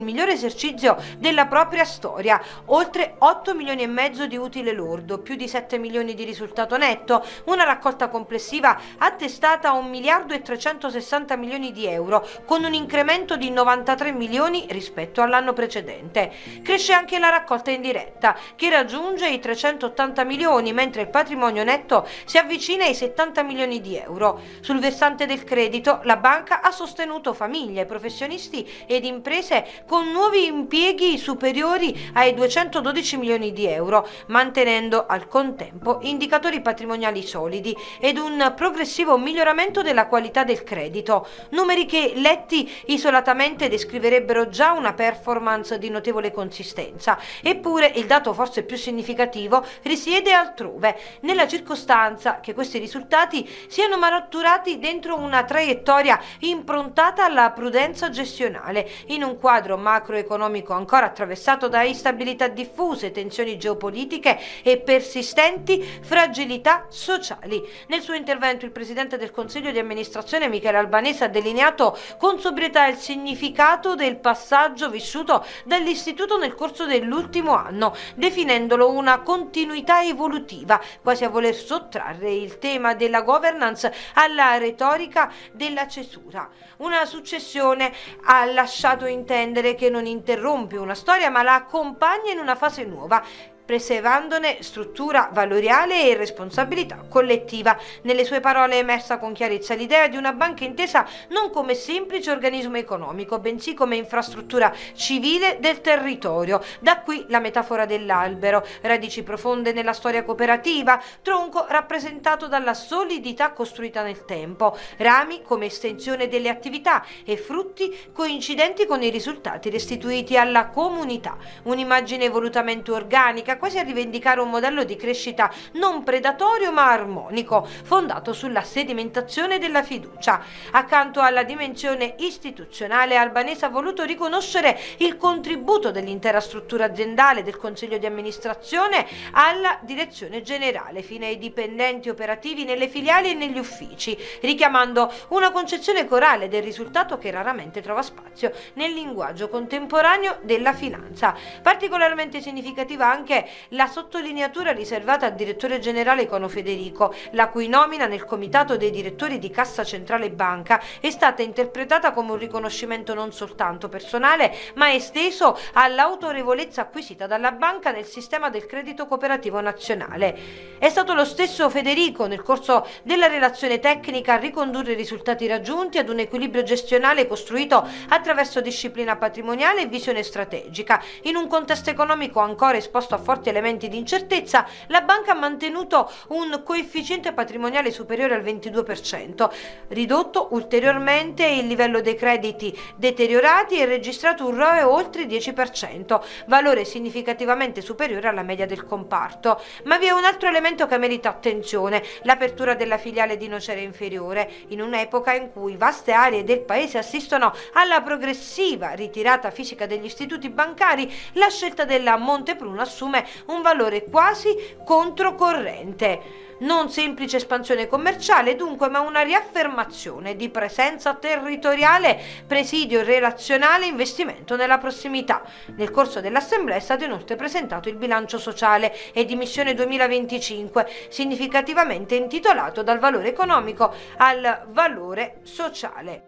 il migliore esercizio della propria storia, oltre 8 milioni e mezzo di utile lordo, più di 7 milioni di risultato netto, una raccolta complessiva attestata a 1 miliardo e 360 milioni di euro, con un incremento di 93 milioni rispetto all'anno precedente. Cresce anche la raccolta indiretta, che raggiunge i 380 milioni, mentre il patrimonio netto si avvicina ai 70 milioni di euro. Sul versante del credito, la banca ha sostenuto famiglie, professionisti ed imprese con nuovi impieghi superiori ai 212 milioni di euro, mantenendo al contempo indicatori patrimoniali solidi ed un progressivo miglioramento della qualità del credito, numeri che letti isolatamente descriverebbero già una performance di notevole consistenza. Eppure il dato forse più significativo risiede altrove, nella circostanza che questi risultati siano maturati dentro una traiettoria improntata alla prudenza gestionale, in un quadro macroeconomico ancora attraversato da instabilità diffuse, tensioni geopolitiche e persistenti fragilità sociali. Nel suo intervento il presidente del Consiglio di amministrazione Michele Albanese ha delineato con sobrietà il significato del passaggio vissuto dall'istituto nel corso dell'ultimo anno, definendolo una continuità evolutiva, quasi a voler sottrarre il tema della governance alla retorica della cesura. Una successione ha lasciato intendere che non interrompe una storia ma la accompagna in una fase nuova, preservandone struttura valoriale e responsabilità collettiva. Nelle sue parole è emersa con chiarezza l'idea di una banca intesa non come semplice organismo economico, bensì come infrastruttura civile del territorio. Da qui la metafora dell'albero, radici profonde nella storia cooperativa, tronco rappresentato dalla solidità costruita nel tempo, rami come estensione delle attività e frutti coincidenti con i risultati restituiti alla comunità. Un'immagine volutamente organica, quasi a rivendicare un modello di crescita non predatorio ma armonico, fondato sulla sedimentazione della fiducia. Accanto alla dimensione istituzionale, Albanese ha voluto riconoscere il contributo dell'intera struttura aziendale, del Consiglio di amministrazione alla direzione generale, fino ai dipendenti operativi nelle filiali e negli uffici, richiamando una concezione corale del risultato che raramente trova spazio nel linguaggio contemporaneo della finanza. Particolarmente significativa anche la sottolineatura riservata al direttore generale Cono Federico, la cui nomina nel comitato dei direttori di Cassa Centrale Banca è stata interpretata come un riconoscimento non soltanto personale, ma esteso all'autorevolezza acquisita dalla banca nel sistema del credito cooperativo nazionale. È stato lo stesso Federico, nel corso della relazione tecnica, a ricondurre i risultati raggiunti ad un equilibrio gestionale costruito attraverso disciplina patrimoniale e visione strategica. In un contesto economico ancora esposto a forti elementi di incertezza, la banca ha mantenuto un coefficiente patrimoniale superiore al 22%, ridotto ulteriormente il livello dei crediti deteriorati e registrato un ROE oltre il 10%, valore significativamente superiore alla media del comparto. Ma vi è un altro elemento che merita attenzione: l'apertura della filiale di Nocera Inferiore, in un'epoca in cui vaste aree del paese assistono alla progressiva ritirata fisica degli istituti bancari. La scelta della Montepruno assume un valore quasi controcorrente. Non semplice espansione commerciale dunque, ma una riaffermazione di presenza territoriale, presidio relazionale e investimento nella prossimità. Nel corso dell'assemblea è stato inoltre presentato il bilancio sociale e di missione 2025, significativamente intitolato Dal valore economico al valore sociale.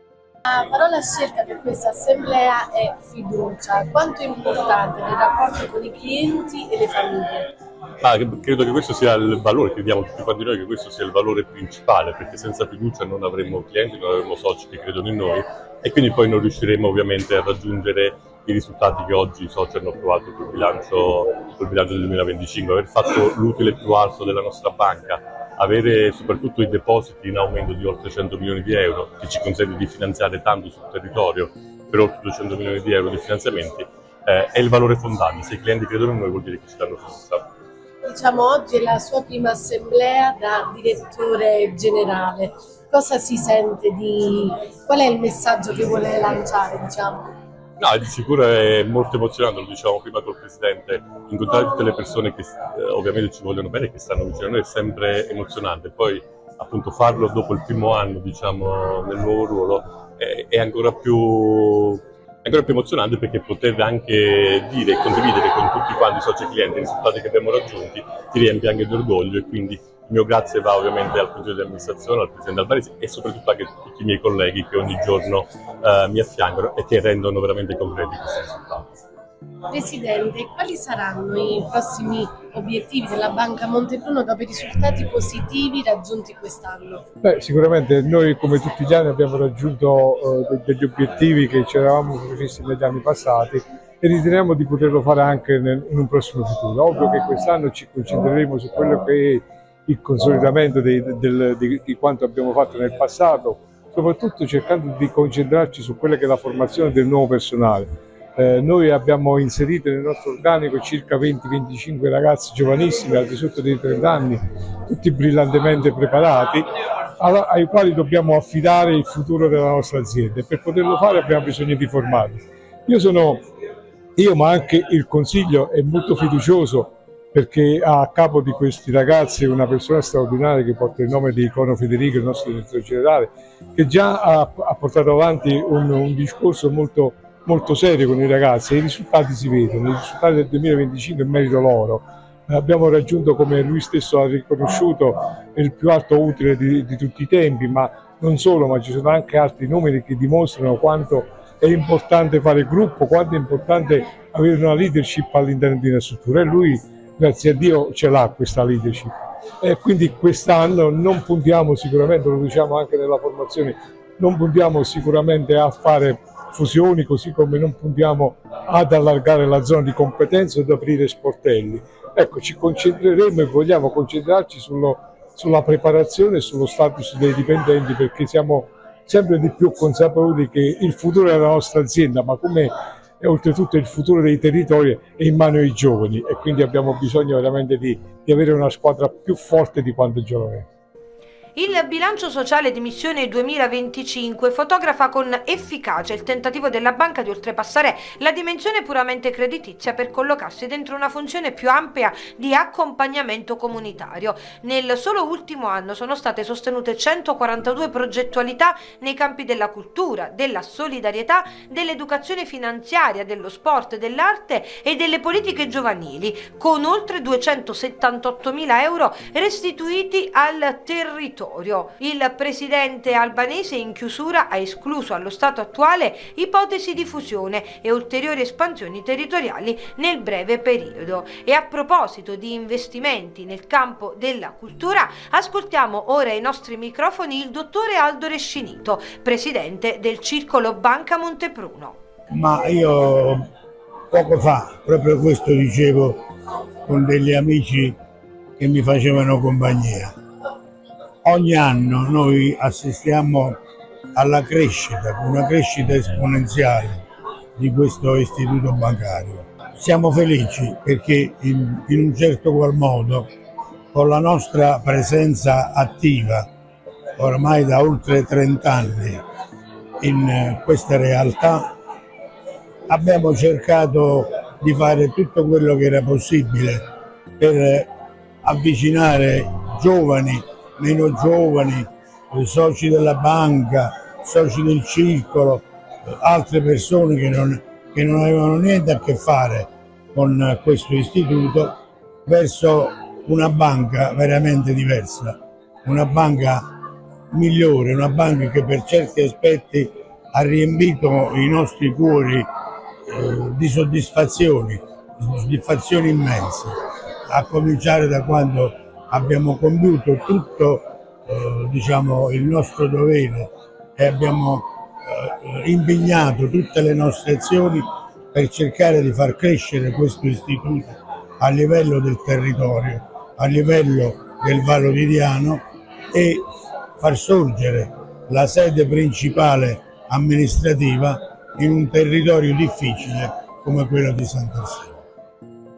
La parola scelta per questa assemblea è fiducia. Quanto è importante nel rapporto con i clienti e le famiglie? Credo che questo sia il valore, crediamo tutti quanti noi che questo sia il valore principale, perché senza fiducia non avremmo clienti, non avremmo soci che credono in noi e quindi poi non riusciremo ovviamente a raggiungere i risultati che oggi i soci hanno approvato col bilancio del 2025, aver fatto l'utile più alto della nostra banca, avere soprattutto i depositi in aumento di oltre 100 milioni di euro, che ci consente di finanziare tanto sul territorio per oltre 200 milioni di euro di finanziamenti, è il valore fondante. Se i clienti credono in noi vuol dire che ci danno fiducia. Diciamo, oggi è la sua prima assemblea da direttore generale. Cosa si sente qual è il messaggio che vuole lanciare, diciamo? No, di sicuro è molto emozionante, lo dicevamo prima col Presidente, incontrare tutte le persone che ovviamente ci vogliono bene e che stanno vicino a noi è sempre emozionante. Poi appunto farlo dopo il primo anno, diciamo, nel nuovo ruolo è ancora più ancora più emozionante perché poter anche dire e condividere con tutti quanti i soci e clienti i risultati che abbiamo raggiunti ti riempie anche di orgoglio, e quindi il mio grazie va ovviamente al Consiglio di amministrazione, al Presidente Albanese e soprattutto anche a tutti i miei colleghi che ogni giorno mi affiancano e che rendono veramente concreti questi risultati. Presidente, quali saranno i prossimi obiettivi della Banca Montepruno dopo i risultati positivi raggiunti quest'anno? Sicuramente noi come tutti gli anni abbiamo raggiunto degli obiettivi che ci eravamo prefissi negli anni passati e riteniamo di poterlo fare anche in un prossimo futuro. Ovvio che quest'anno ci concentreremo su quello che è il consolidamento di quanto abbiamo fatto nel passato, soprattutto cercando di concentrarci su quella che è la formazione del nuovo personale. Noi abbiamo inserito nel nostro organico circa 20-25 ragazzi giovanissimi al di sotto dei 30 anni, tutti brillantemente preparati, ai quali dobbiamo affidare il futuro della nostra azienda, e per poterlo fare abbiamo bisogno di formarli. Io ma anche il Consiglio è molto fiducioso, perché a capo di questi ragazzi una persona straordinaria che porta il nome di Icono Federico, il nostro direttore generale, che già ha portato avanti un discorso molto serio con i ragazzi, e i risultati si vedono, i risultati del 2025 è merito loro. Abbiamo raggiunto, come lui stesso ha riconosciuto, il più alto utile di tutti i tempi, ma non solo, ma ci sono anche altri numeri che dimostrano quanto è importante fare gruppo, quanto è importante avere una leadership all'interno di una struttura, e lui, grazie a Dio, ce l'ha questa leadership. E quindi quest'anno non puntiamo sicuramente, lo diciamo anche nella formazione, non puntiamo sicuramente a fare fusioni, così come non puntiamo ad allargare la zona di competenza o ad aprire sportelli. Ecco, ci concentreremo e vogliamo concentrarci sulla preparazione e sullo status dei dipendenti, perché siamo sempre di più consapevoli che il futuro della nostra azienda, ma come oltretutto il futuro dei territori, è in mano ai giovani, e quindi abbiamo bisogno veramente di avere una squadra più forte di quanto già è. Il bilancio sociale di missione 2025 fotografa con efficacia il tentativo della banca di oltrepassare la dimensione puramente creditizia per collocarsi dentro una funzione più ampia di accompagnamento comunitario. Nel solo ultimo anno sono state sostenute 142 progettualità nei campi della cultura, della solidarietà, dell'educazione finanziaria, dello sport, dell'arte e delle politiche giovanili, con oltre 278.000 euro restituiti al territorio. Il presidente albanese in chiusura ha escluso allo stato attuale ipotesi di fusione e ulteriori espansioni territoriali nel breve periodo. E a proposito di investimenti nel campo della cultura, ascoltiamo ora ai nostri microfoni il dottore Aldo Rescinito, presidente del Circolo Banca Montepruno. Ma io poco fa proprio questo dicevo con degli amici che mi facevano compagnia. Ogni anno noi assistiamo alla crescita, una crescita esponenziale di questo istituto bancario. Siamo felici perché in un certo qual modo, con la nostra presenza attiva ormai da oltre 30 anni in questa realtà, abbiamo cercato di fare tutto quello che era possibile per avvicinare giovani, meno giovani, soci della banca, soci del circolo, altre persone che non avevano niente a che fare con questo istituto, verso una banca veramente diversa, una banca migliore, una banca che per certi aspetti ha riempito i nostri cuori di soddisfazioni immense, a cominciare da quando abbiamo compiuto tutto il nostro dovere e abbiamo impegnato tutte le nostre azioni per cercare di far crescere questo istituto a livello del territorio, a livello del Valodidiano, e far sorgere la sede principale amministrativa in un territorio difficile come quello di Sant'Orsillo.